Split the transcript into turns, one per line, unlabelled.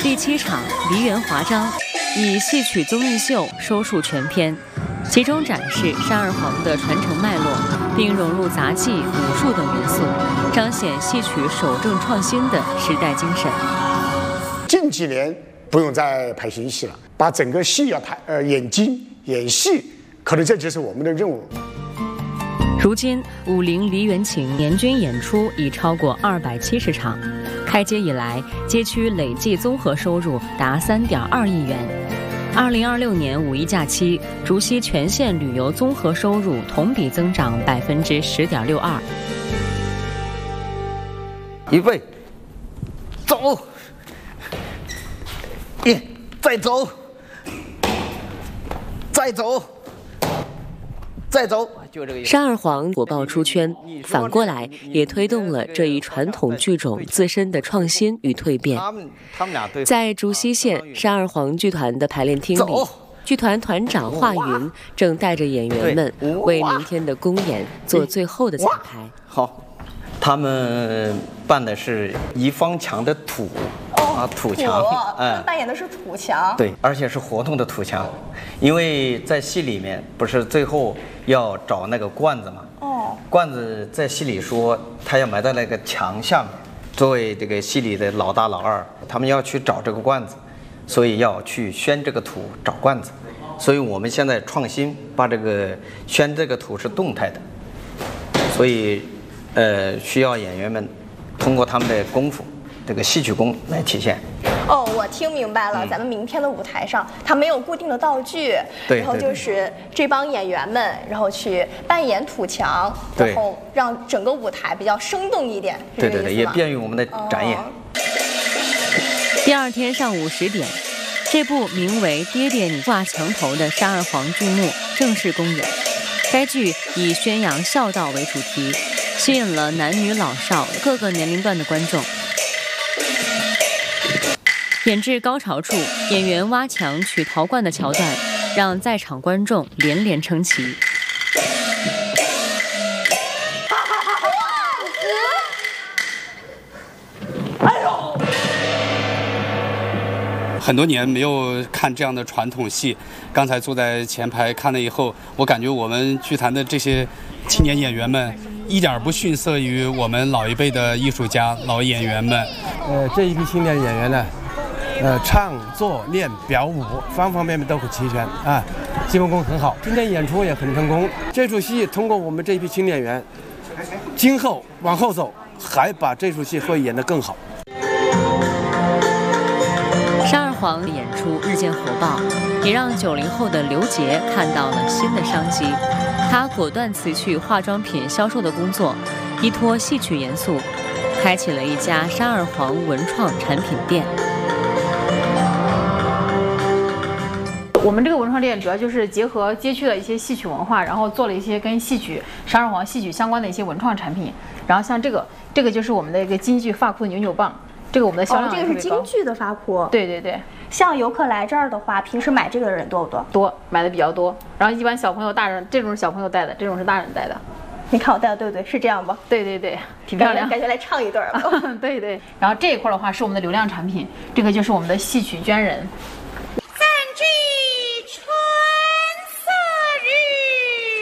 第7场梨园华章，以戏曲综艺秀收束全篇，其中展示山二黄的传承脉络，并融入杂技、武术等元素，彰显戏曲守正创新的时代精神。
近几年不用再排新戏了，把整个戏要演精演戏，可能这就是我们的任务。
如今，武陵梨园情年均演出已超过270场，开街以来，街区累计综合收入达3.2亿元。2026年五一假期，竹溪全县旅游综合收入同比增长10.62%。
预备，走！再走，再走，再走。
山二黄火爆出圈，反过来也推动了这一传统剧种自身的创新与蜕变。在竹溪县山二黄剧团的排练厅里，剧团团长华云正带着演员们为明天的公演做最后的彩排。
好，他们扮的是宜方墙的土。土墙，
扮演的是土墙，
对，而且是活动的土墙，因为在戏里面不是最后要找那个罐子嘛，罐子在戏里说他要埋在那个墙下面，作为这个戏里的老大老二，他们要去找这个罐子，所以要去宣这个土找罐子，所以我们现在创新把这个宣这个土是动态的，所以需要演员们通过他们的功夫。这个戏曲功来体现。
我听明白了，咱们明天的舞台上，它没有固定的道具，然后就是这帮演员们，然后去扮演土墙，然后让整个舞台比较生动一点。
对，也便于我们的展演。
第二天上午10点，这部名为《爹爹你挂墙头》的山二黄剧目正式公演。该剧以宣扬孝道为主题，吸引了男女老少各个年龄段的观众。演至高潮处，演员挖墙取陶罐的桥段，让在场观众连连称奇。
很多年没有看这样的传统戏，刚才坐在前排看了以后，我感觉我们剧团的这些青年演员们一点不逊色于我们老一辈的艺术家、老演员们。
这一批青年演员呢，唱作练表舞方方面面都很齐全啊，基本功很好。今天演出也很成功。这出戏通过我们这一批青年演员，今后往后走，还把这出戏会演得更好。
山二黄的演出日渐火爆，也让90后的刘杰看到了新的商机。他果断辞去化妆品销售的工作，依托戏曲元素，开启了一家山二黄文创产品店。
我们这个文创店主要就是结合街区的一些戏曲文化，然后做了一些跟戏曲山二黄戏曲相关的一些文创产品。然后像这个就是我们的一个京剧发箍扭扭棒，这个我们的销量
这个是京剧的发箍。
对。
像游客来这儿的话，平时买这个的人多不多？
多，买的比较多。然后一般小朋友、大人，这种是小朋友戴的，这种是大人戴的。
你看我戴的对不对？是这样不？
对，挺漂亮，
感觉来唱一段了。
对。然后这一块的话是我们的流量产品，这个就是我们的戏曲捐人。